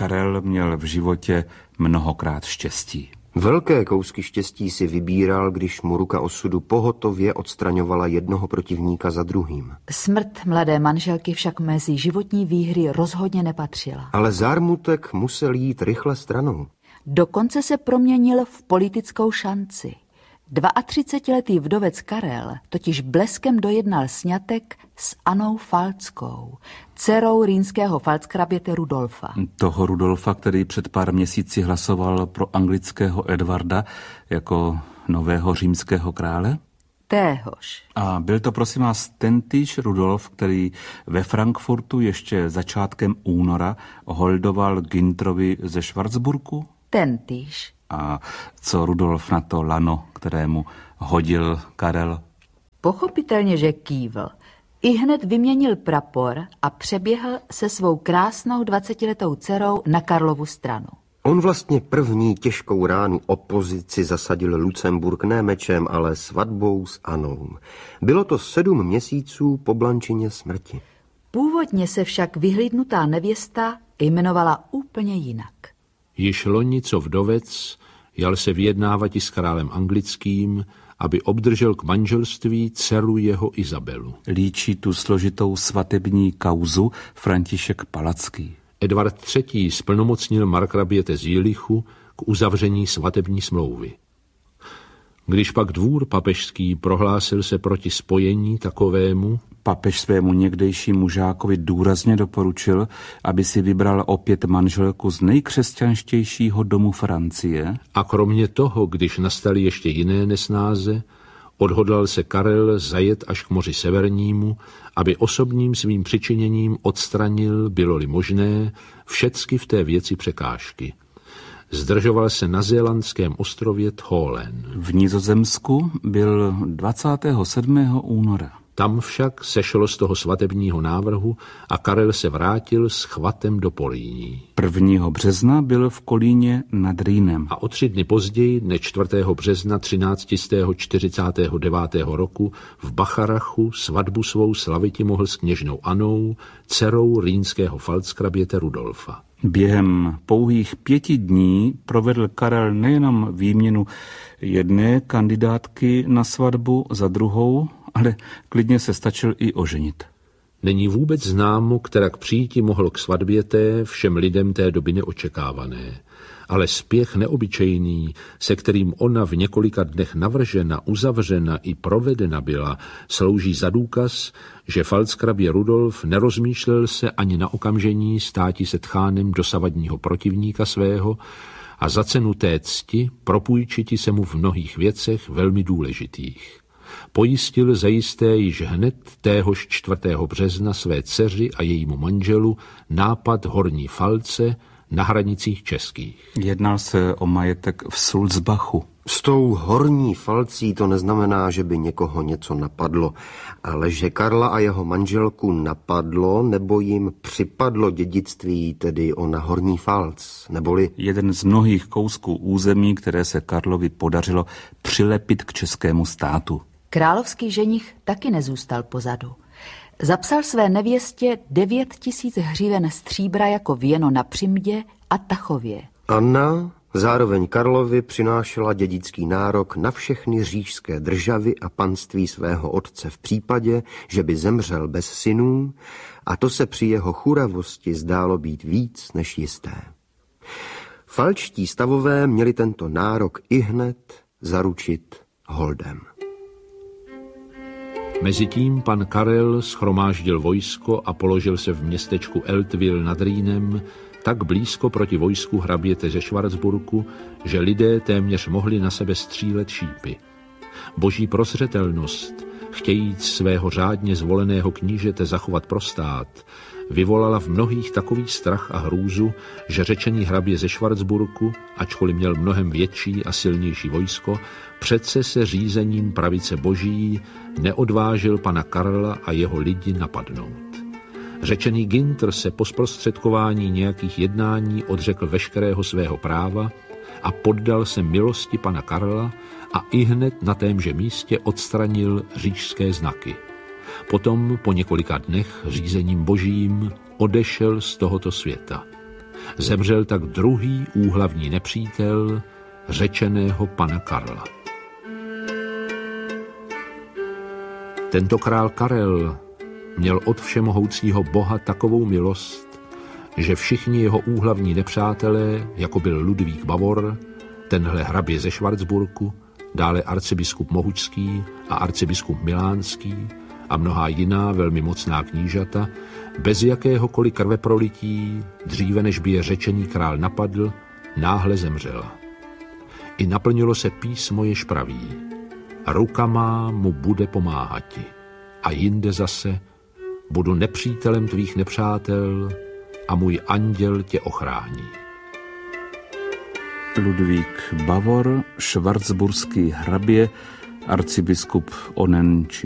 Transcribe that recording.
Karel měl v životě mnohokrát štěstí. Velké kousky štěstí si vybíral, když mu ruka osudu pohotově odstraňovala jednoho protivníka za druhým. Smrt mladé manželky však mezi životní výhry rozhodně nepatřila. Ale zármutek musel jít rychle stranou. Dokonce se proměnil v politickou šanci. 32letý vdovec Karel totiž bleskem dojednal sňatek s Annou Falckou, dcerou rýnského falckraběte Rudolfa. Toho Rudolfa, který před pár měsíci hlasoval pro anglického Edvarda jako nového římského krále? Téhož. A byl to prosím vás tentýž Rudolf, který ve Frankfurtu ještě začátkem února holdoval Günterovi ze Schwarzburku? Tentýž. A co Rudolf na to lano, kterému hodil Karel? Pochopitelně, že kývl. Ihned vyměnil prapor a přeběhl se svou krásnou 20letou dcerou na Karlovu stranu. On vlastně první těžkou ránu opozici zasadil Lucemburk ne mečem, ale svatbou s Anou. Bylo to 7 měsíců po Blančině smrti. Původně se však vyhlídnutá nevěsta jmenovala úplně jinak. Již loni, co vdovec, jal se vyjednávati s králem anglickým, aby obdržel k manželství dceru jeho Izabelu. Líčí tu složitou svatební kauzu František Palacký. Edvard III. Splnomocnil markraběte z Jilichu k uzavření svatební smlouvy. Když pak dvůr papežský prohlásil se proti spojení takovému, papež svému někdejšímu žákovi důrazně doporučil, aby si vybral opět manželku z nejkřesťanštějšího domu Francie. A kromě toho, když nastaly ještě jiné nesnáze, odhodlal se Karel zajet až k moři Severnímu, aby osobním svým přičiněním odstranil, bylo-li možné, všecky v té věci překážky. Zdržoval se na zélandském ostrově Tholen. V Nizozemsku byl 27. února. Tam však sešlo z toho svatebního návrhu a Karel se vrátil s chvatem do Políní. 1. března byl v Kolíně nad Rýnem. A o 3 dny později, dne 4. března 1349. roku, v Bacharachu svatbu svou slaviti mohl s kněžnou Anou, dcerou rýnského falckraběte Rudolfa. Během pouhých 5 dní provedl Karel nejenom výměnu jedné kandidátky na svatbu za druhou, ale klidně se stačil i oženit. Není vůbec známo, kterak přijíti mohl k svatbě té všem lidem té doby neočekávané. Ale spěch neobyčejný, se kterým ona v několika dnech navržena, uzavřena i provedena byla, slouží za důkaz, že falckrabě Rudolf nerozmýšlel se ani na okamžení státi se tchánem dosavadního protivníka svého a za cenu té cti propůjčiti se mu v mnohých věcech velmi důležitých. Pojistil zajisté již hned téhož 4. března své dceři a jejímu manželu nápad Horní Falce na hranicích českých. Jednal se o majetek v Sulzbachu. S tou Horní Falcí to neznamená, že by někoho něco napadlo, ale že Karla a jeho manželku napadlo nebo jim připadlo dědictví, tedy ona Horní Falc, neboli jeden z mnohých kousků území, které se Karlovi podařilo přilepit k českému státu. Královský ženich taky nezůstal pozadu. Zapsal své nevěstě 9000 hříven stříbra jako věno na Přimdě a Tachově. Anna zároveň Karlovi přinášela dědický nárok na všechny říšské državy a panství svého otce v případě, že by zemřel bez synů, a to se při jeho churavosti zdálo být víc než jisté. Falčtí stavové měli tento nárok ihned zaručit holdem. Mezitím pan Karel shromáždil vojsko a položil se v městečku Eltville nad Rýnem tak blízko proti vojsku hraběte ze Schwarzburku, že lidé téměř mohli na sebe střílet šípy. Boží prozřetelnost, chtějíc svého řádně zvoleného knížete zachovat pro stát, vyvolala v mnohých takový strach a hrůzu, že řečený hrabě ze Schwarzburku, ačkoliv měl mnohem větší a silnější vojsko, přece se řízením pravice boží neodvážil pana Karla a jeho lidi napadnout. Řečený Günther se po zprostředkování nějakých jednání odřekl veškerého svého práva a poddal se milosti pana Karla a ihned na témže místě odstranil říšské znaky. Potom po několika dnech řízením božím odešel z tohoto světa. Zemřel tak druhý úhlavní nepřítel řečeného pana Karla. Tento král Karel měl od všemohoucího Boha takovou milost, že všichni jeho úhlavní nepřátelé, jako byl Ludvík Bavor, tenhle hrabě ze Švarcburku, dále arcibiskup Mohučský a arcibiskup Milánský a mnohá jiná velmi mocná knížata, bez jakéhokoliv krveprolití, dříve než by je řečený král napadl, náhle zemřela. I naplnilo se písmo, jež praví: ruka má mu bude pomáhati, a jinde zase: budu nepřítelem tvých nepřátel a můj anděl tě ochrání. Ludvík Bavor, švarcburský hrabě, arcibiskup onen či